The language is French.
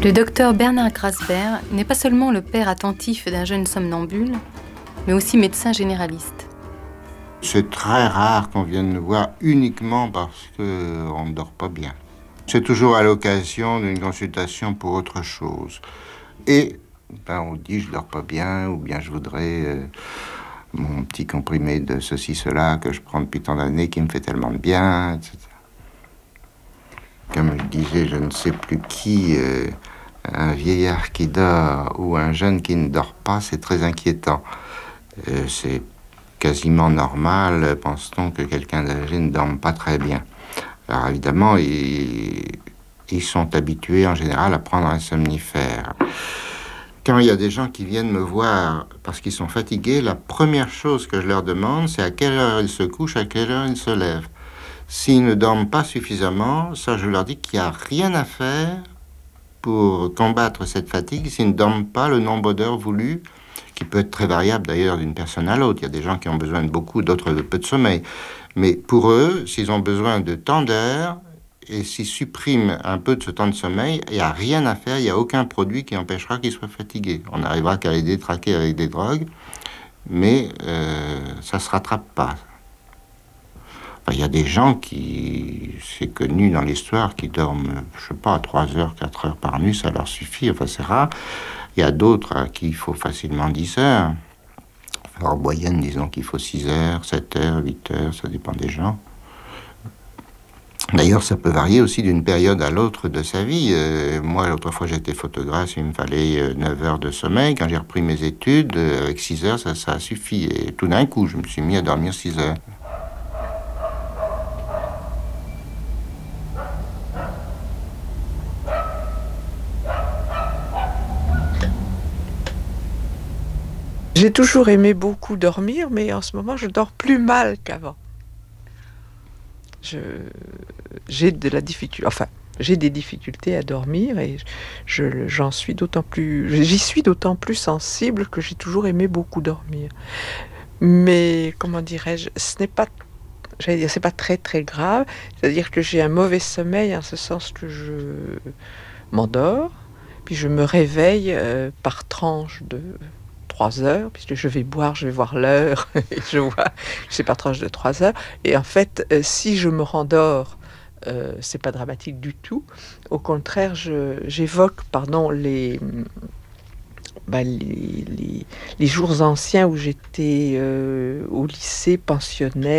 Le docteur Bernard Grasberg n'est pas seulement le père attentif d'un jeune somnambule, mais aussi médecin généraliste. C'est très rare qu'on vienne nous voir uniquement parce qu'on ne dort pas bien. C'est toujours à l'occasion d'une consultation pour autre chose. Et on dit je dors pas bien, ou bien je voudrais mon petit comprimé de ceci, cela que je prends depuis tant d'années qui me fait tellement de bien, etc. Comme je disais, je ne sais plus qui, un vieillard qui dort ou un jeune qui ne dort pas, c'est très inquiétant. C'est quasiment normal, pense-t-on, que quelqu'un d'âgé ne dorme pas très bien. Alors évidemment, ils sont habitués en général à prendre un somnifère. Quand il y a des gens qui viennent me voir parce qu'ils sont fatigués, la première chose que je leur demande, c'est à quelle heure ils se couchent, à quelle heure ils se lèvent. S'ils ne dorment pas suffisamment, ça je leur dis qu'il n'y a rien à faire pour combattre cette fatigue s'ils ne dorment pas le nombre d'heures voulues, qui peut être très variable d'ailleurs d'une personne à l'autre. Il y a des gens qui ont besoin de beaucoup, d'autres de peu de sommeil. Mais pour eux, s'ils ont besoin de tant d'heures, et s'ils suppriment un peu de ce temps de sommeil, il n'y a rien à faire, il n'y a aucun produit qui empêchera qu'ils soient fatigués. On n'arrivera qu'à les détraquer avec des drogues, mais ça ne se rattrape pas. Il y a des gens qui, c'est connu dans l'histoire, qui dorment, je ne sais pas, 3 heures, 4 heures par nuit, ça leur suffit, enfin c'est rare. Il y a d'autres à qui il faut facilement 10 heures. Alors, en moyenne, disons qu'il faut 6 heures, 7 heures, 8 heures, ça dépend des gens. D'ailleurs, ça peut varier aussi d'une période à l'autre de sa vie. Moi, l'autre fois, j'étais photographe, il me fallait 9 heures de sommeil. Quand j'ai repris mes études, avec 6 heures, ça a suffi. Et tout d'un coup, je me suis mis à dormir 6 heures. J'ai toujours aimé beaucoup dormir, mais en ce moment, je dors plus mal qu'avant. J'ai des difficultés à dormir et j'y suis d'autant plus sensible que j'ai toujours aimé beaucoup dormir. Mais comment dirais-je, c'est pas très très grave. C'est-à-dire que j'ai un mauvais sommeil en ce sens que je m'endors, puis je me réveille par tranche de 3 heures, puisque je vais voir l'heure, et c'est par tranche de 3 heures. Et en fait, si je me rendors, c'est pas dramatique du tout. Au contraire, j'évoque, les jours anciens où j'étais au lycée pensionnaire.